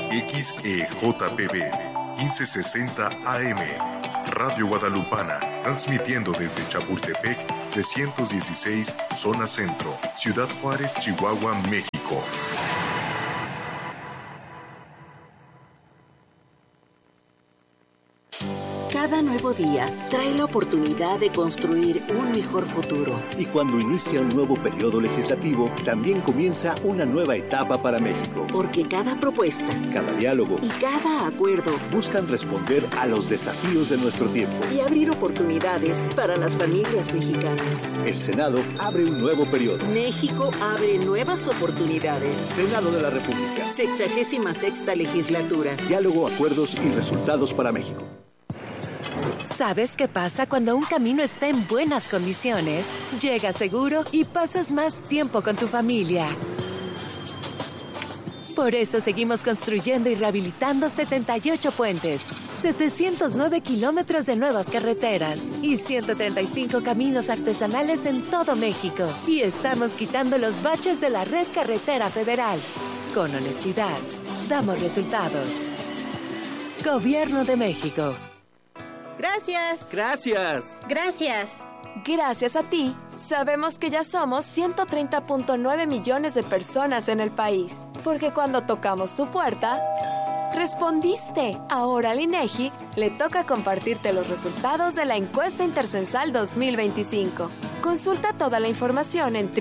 XEJPB 1560 AM, Radio Guadalupana, transmitiendo desde Chapultepec 316, zona centro, Ciudad Juárez, Chihuahua, México. Cada nuevo día trae la oportunidad de construir un mejor futuro. Y cuando inicia un nuevo periodo legislativo, también comienza una nueva etapa para México. Porque cada propuesta, cada diálogo y cada acuerdo buscan responder a los desafíos de nuestro tiempo y abrir oportunidades para las familias mexicanas. El Senado abre un nuevo periodo. México abre nuevas oportunidades. Senado de la República. 66ª legislatura. Diálogo, acuerdos y resultados para México. ¿Sabes qué pasa cuando un camino está en buenas condiciones? Llegas seguro y pasas más tiempo con tu familia. Por eso seguimos construyendo y rehabilitando 78 puentes, 709 kilómetros de nuevas carreteras y 135 caminos artesanales en todo México. Y estamos quitando los baches de la red carretera federal. Con honestidad, damos resultados. Gobierno de México. Gracias. Gracias. Gracias. Gracias a ti, sabemos que ya somos 130.9 millones de personas en el país. Porque cuando tocamos tu puerta, respondiste. Ahora al INEGI le toca compartirte los resultados de la encuesta Intercensal 2025. Consulta toda la información en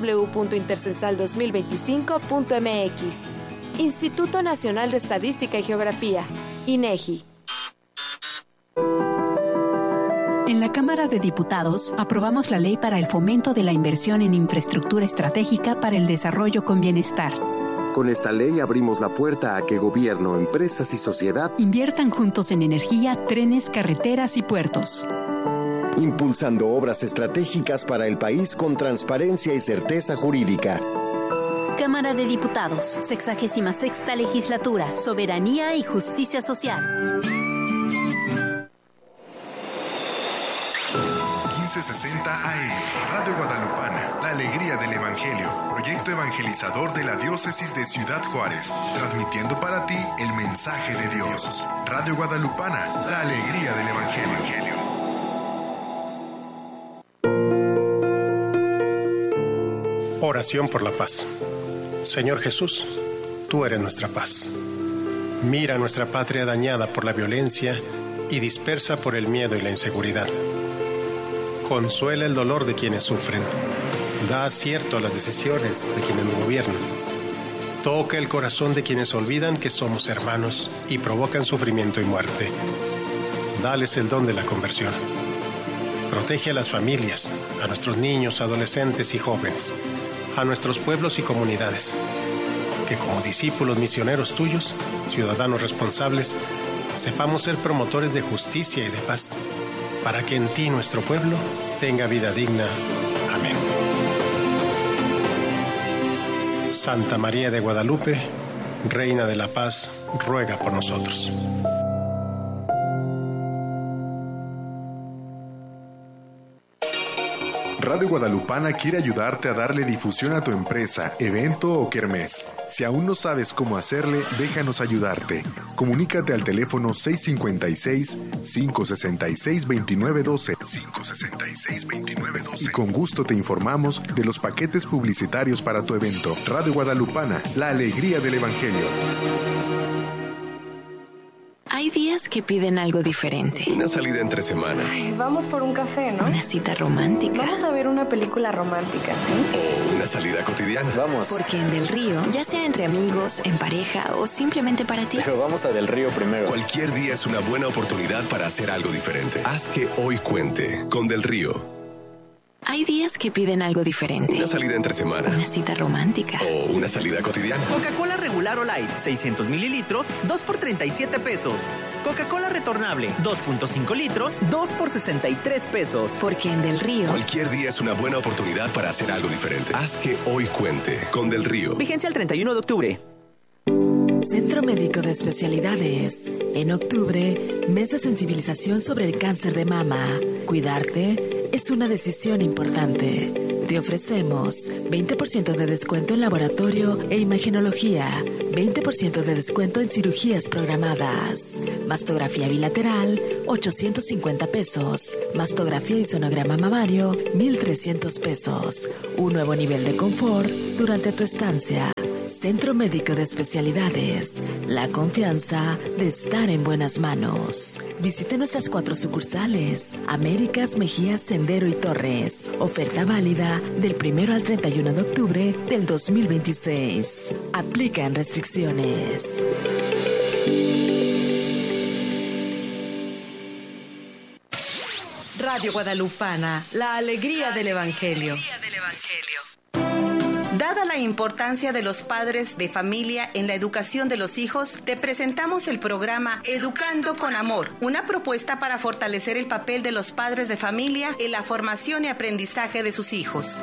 www.intercensal2025.mx. Instituto Nacional de Estadística y Geografía, INEGI. En la Cámara de Diputados aprobamos la ley para el fomento de la inversión en infraestructura estratégica para el desarrollo con bienestar. Con esta ley abrimos la puerta a que gobierno, empresas y sociedad inviertan juntos en energía, trenes, carreteras y puertos. Impulsando obras estratégicas para el país con transparencia y certeza jurídica. Cámara de Diputados, 66ª legislatura, soberanía y justicia social. 1560 AM, Radio Guadalupana, la alegría del Evangelio, proyecto evangelizador de la diócesis de Ciudad Juárez, transmitiendo para ti el mensaje de Dios. Radio Guadalupana, la alegría del Evangelio. Oración por la paz. Señor Jesús, tú eres nuestra paz. Mira nuestra patria dañada por la violencia y dispersa por el miedo y la inseguridad. Consuela el dolor de quienes sufren. Da acierto a las decisiones de quienes nos gobiernan. Toca el corazón de quienes olvidan que somos hermanos y provocan sufrimiento y muerte. Dales el don de la conversión. Protege a las familias, a nuestros niños, adolescentes y jóvenes, a nuestros pueblos y comunidades. Que como discípulos misioneros tuyos, ciudadanos responsables, sepamos ser promotores de justicia y de paz, para que en ti nuestro pueblo tenga vida digna. Amén. Santa María de Guadalupe, Reina de la Paz, ruega por nosotros. Radio Guadalupana quiere ayudarte a darle difusión a tu empresa, evento o kermés. Si aún no sabes cómo hacerle, déjanos ayudarte. Comunícate al teléfono 656-566-2912. 566-2912. Y con gusto te informamos de los paquetes publicitarios para tu evento. Radio Guadalupana, la alegría del Evangelio. Hay días que piden algo diferente. Una salida entre semana. Ay, vamos por un café, ¿no? Una cita romántica. Vamos a ver una película romántica, ¿sí? O una salida cotidiana. Vamos. Porque en Del Río, ya sea entre amigos, en pareja o simplemente para ti. Pero vamos a Del Río primero. Cualquier día es una buena oportunidad para hacer algo diferente. Haz que hoy cuente con Del Río. Hay días que piden algo diferente. Una salida entre semana. Una cita romántica. O una salida cotidiana. Coca-Cola regular o light, 600 mililitros, 2 por 37 pesos. Coca-Cola retornable, 2.5 litros, 2 por 63 pesos. Porque en Del Río, cualquier día es una buena oportunidad para hacer algo diferente. Haz que hoy cuente con Del Río. Vigencia el 31 de octubre. Centro Médico de Especialidades. En octubre, mes de sensibilización sobre el cáncer de mama. Cuidarte es una decisión importante. Te ofrecemos 20% de descuento en laboratorio e imagenología, 20% de descuento en cirugías programadas. Mastografía bilateral, 850 pesos. Mastografía y sonograma mamario, 1,300 pesos. Un nuevo nivel de confort durante tu estancia. Centro Médico de Especialidades. La confianza de estar en buenas manos. Visite nuestras 4 sucursales: Américas, Mejías, Sendero y Torres. Oferta válida del 1 al 31 de octubre del 2026. Aplican restricciones. Radio Guadalupana, la alegría del Evangelio. Dada la importancia de los padres de familia en la educación de los hijos, te presentamos el programa Educando con Amor, una propuesta para fortalecer el papel de los padres de familia en la formación y aprendizaje de sus hijos.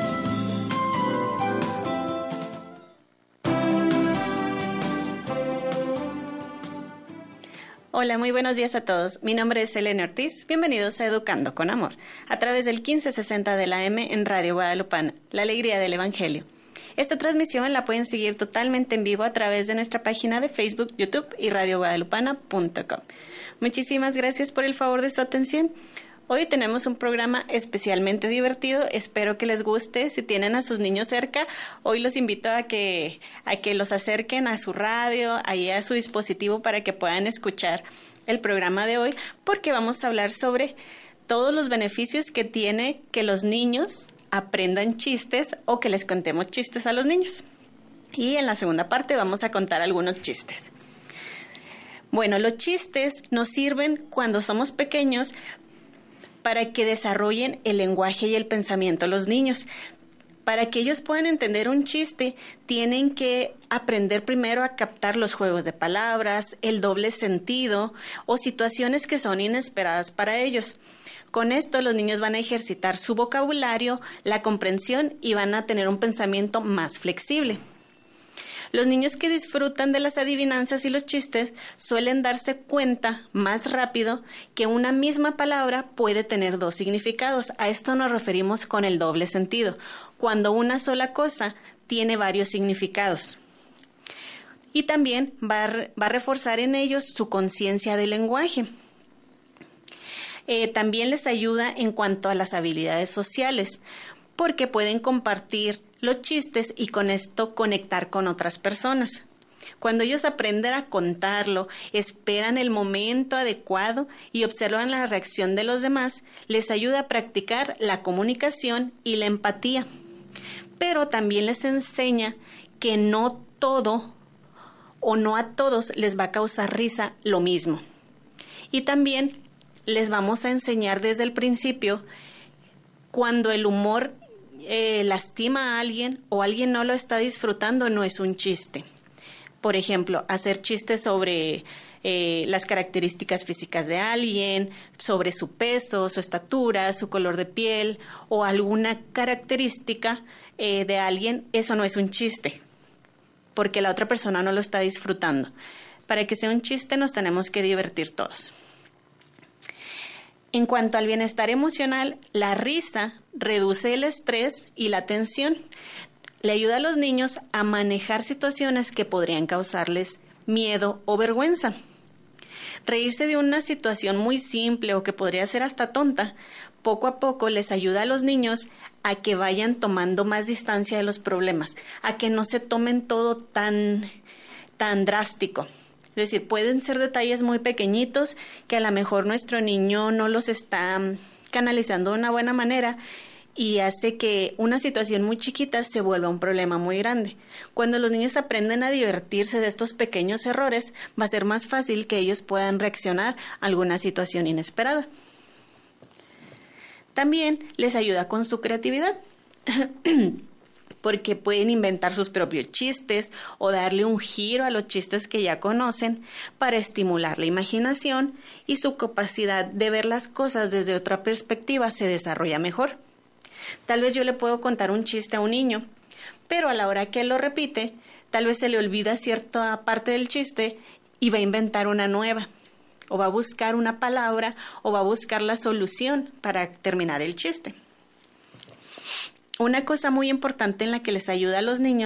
Hola, muy buenos días a todos. Mi nombre es Elena Ortiz. Bienvenidos a Educando con Amor, a través del 1560 de la AM en Radio Guadalupana, la alegría del Evangelio. Esta transmisión la pueden seguir totalmente en vivo a través de nuestra página de Facebook, YouTube y radioguadalupana.com. Muchísimas gracias por el favor de su atención. Hoy tenemos un programa especialmente divertido, espero que les guste. Si tienen a sus niños cerca, hoy los invito a que los acerquen a su radio, ahí a su dispositivo para que puedan escuchar el programa de hoy, porque vamos a hablar sobre todos los beneficios que tiene que los niños aprendan chistes o que les contemos chistes a los niños. Y en la segunda parte vamos a contar algunos chistes. Bueno, los chistes nos sirven cuando somos pequeños para que desarrollen el lenguaje y el pensamiento los niños. Para que ellos puedan entender un chiste, tienen que aprender primero a captar los juegos de palabras, el doble sentido o situaciones que son inesperadas para ellos. Con esto los niños van a ejercitar su vocabulario, la comprensión y van a tener un pensamiento más flexible. Los niños que disfrutan de las adivinanzas y los chistes suelen darse cuenta más rápido que una misma palabra puede tener 2 significados. A esto nos referimos con el doble sentido, cuando una sola cosa tiene varios significados. Y también va a reforzar en ellos su conciencia del lenguaje. También les ayuda en cuanto a las habilidades sociales, porque pueden compartir los chistes y con esto conectar con otras personas. Cuando ellos aprenden a contarlo, esperan el momento adecuado y observan la reacción de los demás, les ayuda a practicar la comunicación y la empatía. Pero también les enseña que no todo o no a todos les va a causar risa lo mismo. Y también les vamos a enseñar desde el principio cuando el humor lastima a alguien o alguien no lo está disfrutando, no es un chiste. Por ejemplo, hacer chistes sobre las características físicas de alguien, sobre su peso, su estatura, su color de piel o alguna característica de alguien, eso no es un chiste, porque la otra persona no lo está disfrutando. Para que sea un chiste nos tenemos que divertir todos. En cuanto al bienestar emocional, la risa reduce el estrés y la tensión. Le ayuda a los niños a manejar situaciones que podrían causarles miedo o vergüenza. Reírse de una situación muy simple o que podría ser hasta tonta, poco a poco les ayuda a los niños a que vayan tomando más distancia de los problemas, a que no se tomen todo tan drástico. Es decir, pueden ser detalles muy pequeñitos que a lo mejor nuestro niño no los está canalizando de una buena manera y hace que una situación muy chiquita se vuelva un problema muy grande. Cuando los niños aprenden a divertirse de estos pequeños errores, va a ser más fácil que ellos puedan reaccionar a alguna situación inesperada. También les ayuda con su creatividad. Porque pueden inventar sus propios chistes o darle un giro a los chistes que ya conocen para estimular la imaginación y su capacidad de ver las cosas desde otra perspectiva se desarrolla mejor. Tal vez yo le puedo contar un chiste a un niño, pero a la hora que él lo repite, tal vez se le olvida cierta parte del chiste y va a inventar una nueva, o va a buscar una palabra o va a buscar la solución para terminar el chiste. Una cosa muy importante en la que les ayuda a los niños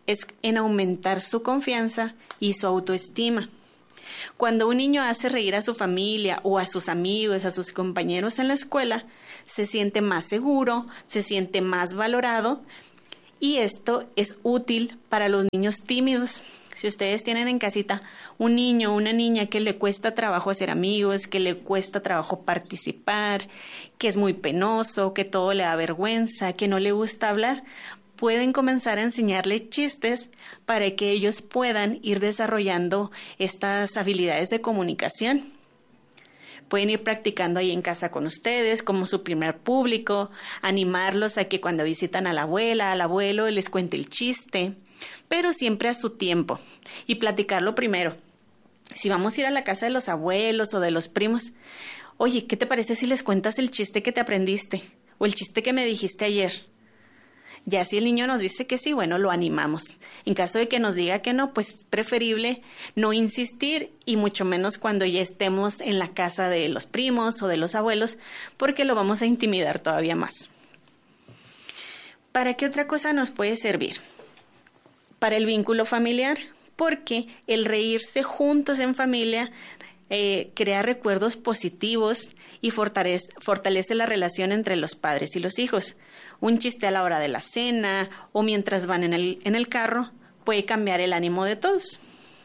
es en aumentar su confianza y su autoestima. Cuando un niño hace reír a su familia o a sus amigos, a sus compañeros en la escuela, se siente más seguro, se siente más valorado, y esto es útil para los niños tímidos. Si ustedes tienen en casita un niño o una niña que le cuesta trabajo hacer amigos, que le cuesta trabajo participar, que es muy penoso, que todo le da vergüenza, que no le gusta hablar, pueden comenzar a enseñarle chistes para que ellos puedan ir desarrollando estas habilidades de comunicación. Pueden ir practicando ahí en casa con ustedes como su primer público, animarlos a que cuando visitan a la abuela, al abuelo, les cuente el chiste, pero siempre a su tiempo, y platicarlo primero. Si vamos a ir a la casa de los abuelos o de los primos, oye, ¿qué te parece si les cuentas el chiste que te aprendiste o el chiste que me dijiste ayer? Ya si el niño nos dice que sí, bueno, lo animamos. En caso de que nos diga que no, pues es preferible no insistir, y mucho menos cuando ya estemos en la casa de los primos o de los abuelos, porque lo vamos a intimidar todavía más. ¿Para qué otra cosa nos puede servir? Para el vínculo familiar, porque el reírse juntos en familia crea recuerdos positivos y fortalece la relación entre los padres y los hijos. Un chiste a la hora de la cena o mientras van en el carro puede cambiar el ánimo de todos.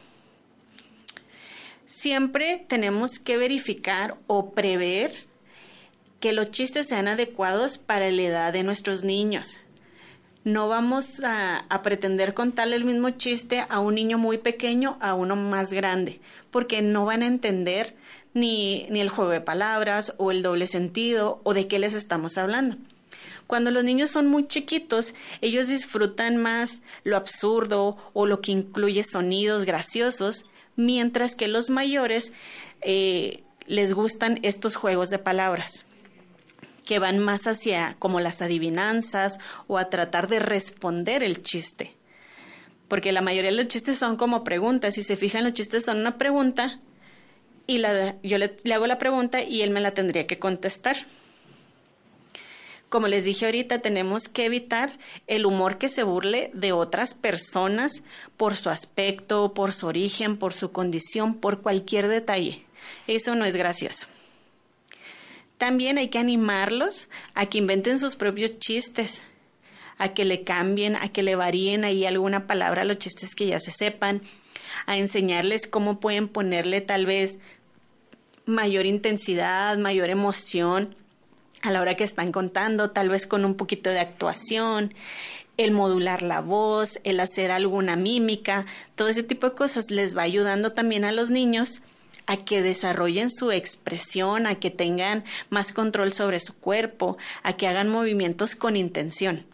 Siempre tenemos que verificar o prever que los chistes sean adecuados para la edad de nuestros niños. No vamos a pretender contarle el mismo chiste a un niño muy pequeño a uno más grande, porque no van a entender ni el juego de palabras o el doble sentido o de qué les estamos hablando. Cuando los niños son muy chiquitos, ellos disfrutan más lo absurdo o lo que incluye sonidos graciosos, mientras que los mayores les gustan estos juegos de palabras, que van más hacia como las adivinanzas o a tratar de responder el chiste. Porque la mayoría de los chistes son como preguntas. Si se fijan, los chistes son una pregunta y yo le hago la pregunta y él me la tendría que contestar. Como les dije ahorita, tenemos que evitar el humor que se burle de otras personas por su aspecto, por su origen, por su condición, por cualquier detalle. Eso no es gracioso. También hay que animarlos a que inventen sus propios chistes, a que le cambien, a que le varíen ahí alguna palabra a los chistes que ya se sepan, a enseñarles cómo pueden ponerle tal vez mayor intensidad, mayor emoción a la hora que están contando, tal vez con un poquito de actuación, el modular la voz, el hacer alguna mímica, todo ese tipo de cosas les va ayudando también a los niños a que desarrollen su expresión, a que tengan más control sobre su cuerpo, a que hagan movimientos con intención.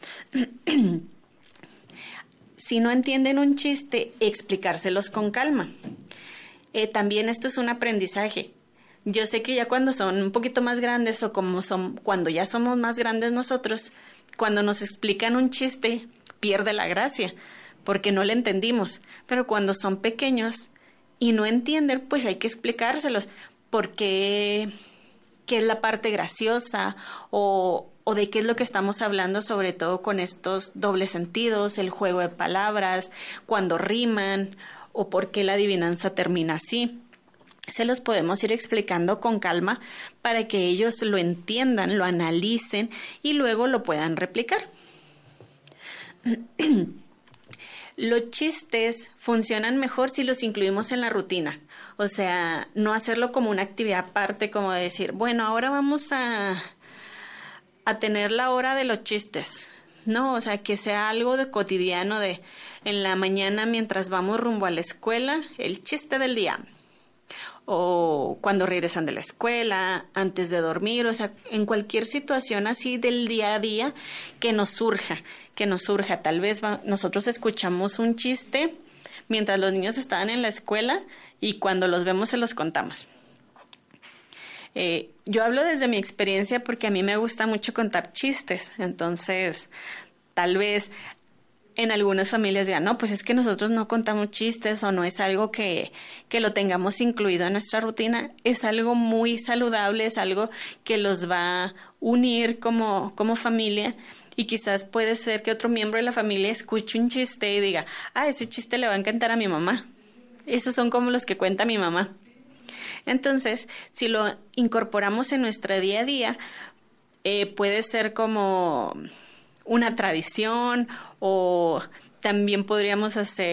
Si no entienden un chiste, explicárselos con calma. También esto es un aprendizaje. Yo sé que ya cuando son un poquito más grandes o cuando ya somos más grandes nosotros, cuando nos explican un chiste, pierde la gracia, porque no le entendimos. Pero cuando son pequeños y no entienden, pues hay que explicárselos porque qué es la parte graciosa o de qué es lo que estamos hablando, sobre todo con estos dobles sentidos, el juego de palabras, cuando riman o por qué la adivinanza termina así. Se los podemos ir explicando con calma para que ellos lo entiendan, lo analicen y luego lo puedan replicar. Los chistes funcionan mejor si los incluimos en la rutina, o sea, no hacerlo como una actividad aparte, como decir, bueno, ahora vamos a tener la hora de los chistes. No, o sea, que sea algo de cotidiano, de en la mañana mientras vamos rumbo a la escuela, el chiste del día. O cuando regresan de la escuela, antes de dormir, o sea, en cualquier situación así del día a día que nos surja. Tal vez nosotros escuchamos un chiste mientras los niños estaban en la escuela y cuando los vemos se los contamos. Yo hablo desde mi experiencia porque a mí me gusta mucho contar chistes, entonces tal vez en algunas familias digan, no, pues es que nosotros no contamos chistes o no es algo que lo tengamos incluido en nuestra rutina. Es algo muy saludable, es algo que los va a unir como familia Y quizás puede ser que otro miembro de la familia escuche un chiste y diga, ese chiste le va a encantar a mi mamá. Esos son como los que cuenta mi mamá. Entonces, si lo incorporamos en nuestra día a día, puede ser como una tradición, o también podríamos hacer